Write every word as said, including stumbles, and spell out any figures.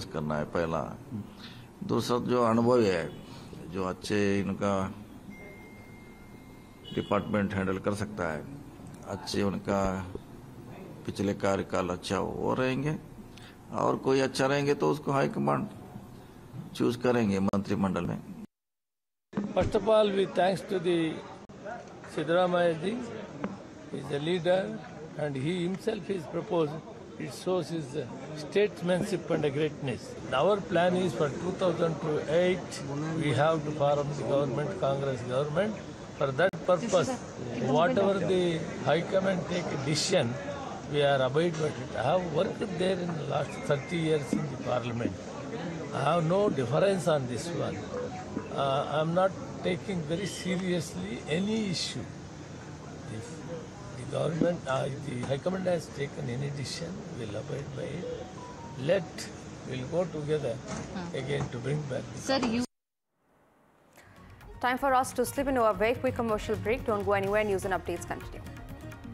Experience करना है पहला। दूसरा जो अनुभवी है, जो अच्छे इनका डिपार्टमेंट हैंडल कर सकता है, अच्छे उनका पिछले कार्यकाल अच्छा हो वो रहेंगे, और कोई अच्छा रहेंगे तो उसको हाईकमांड चूज करेंगे मंत्रिमंडल में। First of all, we thanks to the Siddaramaiah ji. He is a leader and he himself is proposed. It shows his statesmanship and greatness. Our plan is for two thousand eight, we have to form the government, Congress government. For that purpose, whatever the High Command take a decision, we are abide by it. I have worked there in the last thirty years in the parliament. I have no difference on this one. Uh, I am not taking very seriously any issue. If the government, uh, the High Command has taken any decision, we will abide by it. Let, we will go together again to bring back the Sir, you. Time for us to slip into a very quick commercial break. Don't go anywhere. News and updates continue.